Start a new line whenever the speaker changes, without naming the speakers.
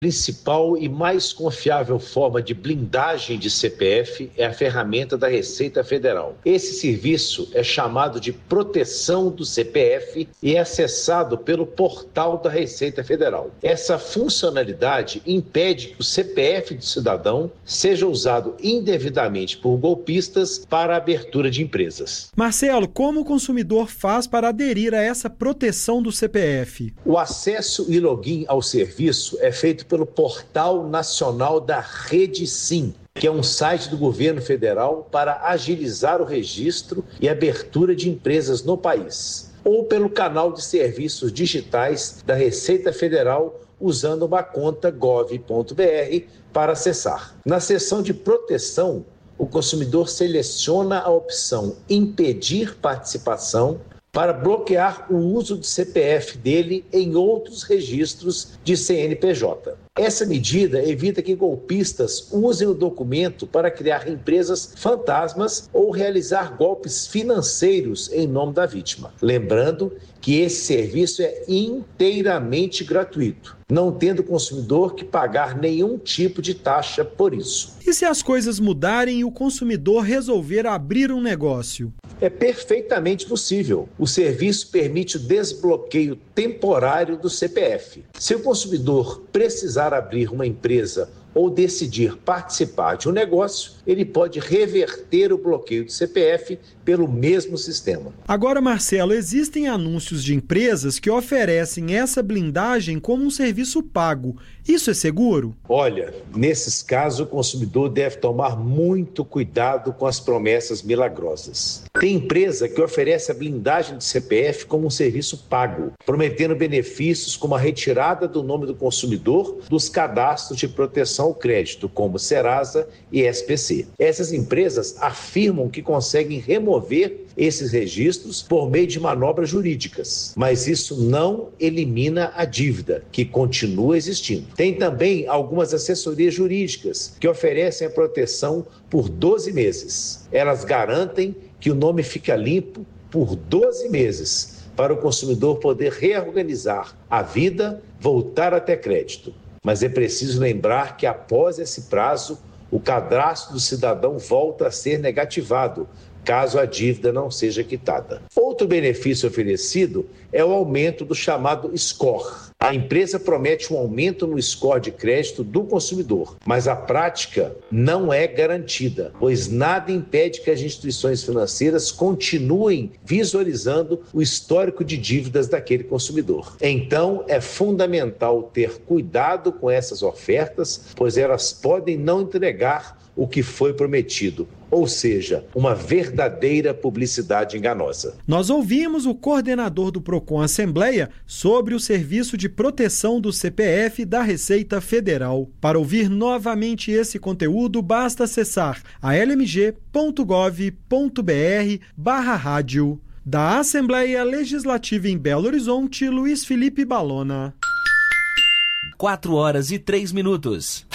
principal e mais confiável forma de blindagem de CPF é a ferramenta da Receita Federal. Esse serviço é chamado de proteção do CPF e é acessado pelo portal da Receita Federal. Essa funcionalidade impede que o CPF do cidadão seja usado indevidamente por golpistas para a abertura de empresas.
Marcelo, como o consumidor faz para aderir a essa proteção do CPF?
O acesso e login ao serviço é feito pelo Portal Nacional da Rede Sim, que é um site do governo federal para agilizar o registro e abertura de empresas no país, ou pelo canal de serviços digitais da Receita Federal, usando uma conta gov.br para acessar. Na seção de proteção, o consumidor seleciona a opção Impedir participação para bloquear o uso do CPF dele em outros registros de CNPJ. Essa medida evita que golpistas usem o documento para criar empresas fantasmas ou realizar golpes financeiros em nome da vítima. Lembrando que esse serviço é inteiramente gratuito, não tendo o consumidor que pagar nenhum tipo de taxa por isso.
E se as coisas mudarem e o consumidor resolver abrir um negócio?
É perfeitamente possível. O serviço permite o desbloqueio temporário do CPF. Se o consumidor precisar abrir uma empresa ou decidir participar de um negócio, ele pode reverter o bloqueio do CPF pelo mesmo sistema.
Agora, Marcelo, existem anúncios de empresas que oferecem essa blindagem como um serviço pago. Isso é seguro?
Olha, nesses casos o consumidor deve tomar muito cuidado com as promessas milagrosas. Tem empresa que oferece a blindagem do CPF como um serviço pago, prometendo benefícios como a retirada do nome do consumidor dos cadastros de proteção ao crédito, como Serasa e SPC. Essas empresas afirmam que conseguem remover esses registros por meio de manobras jurídicas, mas isso não elimina a dívida, que continua existindo. Tem também algumas assessorias jurídicas que oferecem a proteção por 12 meses. Elas garantem que o nome fica limpo por 12 meses, para o consumidor poder reorganizar a vida, voltar até crédito. Mas é preciso lembrar que após esse prazo, o cadastro do cidadão volta a ser negativado, caso a dívida não seja quitada. Outro benefício oferecido é o aumento do chamado score. A empresa promete um aumento no score de crédito do consumidor, mas a prática não é garantida, pois nada impede que as instituições financeiras continuem visualizando o histórico de dívidas daquele consumidor. Então, é fundamental ter cuidado com essas ofertas, pois elas podem não entregar o que foi prometido, ou seja, uma verdadeira publicidade enganosa.
Nós ouvimos o coordenador do Procon Assembleia sobre o serviço de proteção do CPF da Receita Federal. Para ouvir novamente esse conteúdo, basta acessar almg.gov.br/rádio. Da Assembleia Legislativa em Belo Horizonte, Luiz Felipe Balona.
4 horas e 3 minutos.